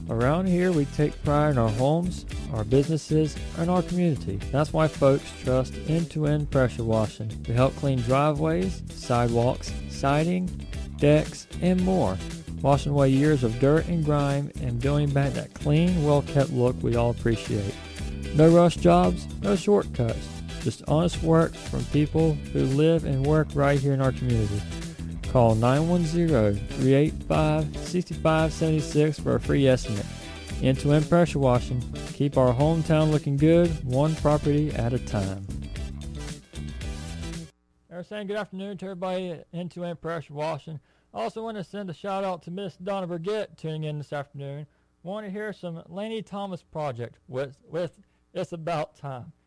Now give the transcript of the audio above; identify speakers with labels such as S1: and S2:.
S1: Around here, we take pride in our homes, our businesses, and our community. That's why folks trust End-to-End Pressure Washing. We help clean driveways, sidewalks, siding, decks, and more, washing away years of dirt and grime and building back that clean, well-kept look we all appreciate. No rush jobs, no shortcuts, just honest work from people who live and work right here in our community. Call 910-385-6576 for a free estimate. End-to-End Pressure Washing. Keep our hometown looking good, one property at a time. We're saying good afternoon to everybody at End-to-End Pressure Washing. I also want to send a shout out to Miss Donna Burgett tuning in this afternoon. Want to hear some Laney Thomas Project with It's About Time.